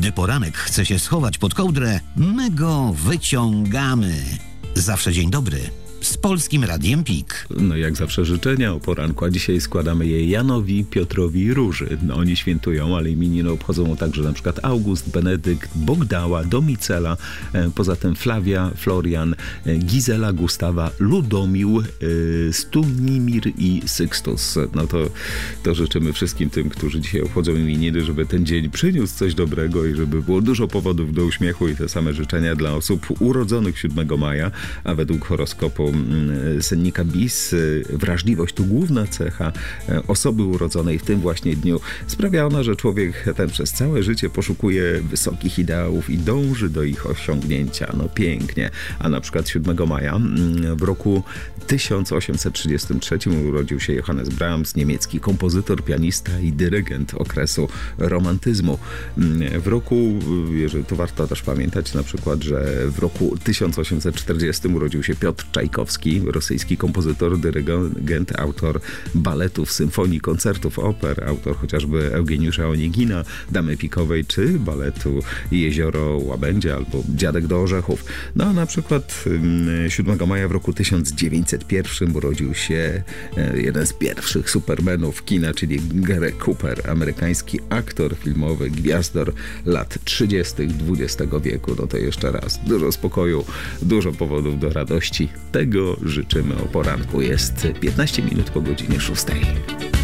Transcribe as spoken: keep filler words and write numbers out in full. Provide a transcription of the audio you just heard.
spokojny poranek chce się schować pod kołdrę, my go wyciągamy. Zawsze dzień dobry. Z Polskim Radiem P I K. No jak zawsze życzenia o poranku, a dzisiaj składamy je Janowi, Piotrowi i Róży. No oni świętują, ale imieniny obchodzą także na przykład August, Benedykt, Bogdała, Domicela, e, poza tym Flavia, Florian, e, Gizela, Gustawa, Ludomił, e, Stunimir i Sykstus. No to, to życzymy wszystkim tym, którzy dzisiaj obchodzą imieniny, żeby ten dzień przyniósł coś dobrego i żeby było dużo powodów do uśmiechu i te same życzenia dla osób urodzonych siódmego maja, a według horoskopu sennika bis, wrażliwość to główna cecha osoby urodzonej w tym właśnie dniu. Sprawia ona, że człowiek ten przez całe życie poszukuje wysokich ideałów i dąży do ich osiągnięcia. No pięknie. A na przykład siódmego maja w roku tysiąc osiemset trzydziestym trzecim urodził się Johannes Brahms, niemiecki kompozytor, pianista i dyrygent okresu romantyzmu. W roku, jeżeli to warto też pamiętać na przykład, że w roku tysiąc osiemset czterdziestym urodził się Piotr Czajkowski, rosyjski kompozytor, dyrygent, autor baletów, symfonii, koncertów, oper, autor chociażby Eugeniusza Oniegina, Damy Pikowej, czy baletu Jezioro Łabędzie albo Dziadek do Orzechów. No a na przykład siódmego maja w roku tysiąc dziewięćset pierwszym urodził się jeden z pierwszych supermenów kina, czyli Gary Cooper, amerykański aktor filmowy, gwiazdor lat trzydziestych dwudziestego wieku. No to jeszcze raz dużo spokoju, dużo powodów do radości. Tego życzymy o poranku. Jest piętnaście minut po godzinie szóstej.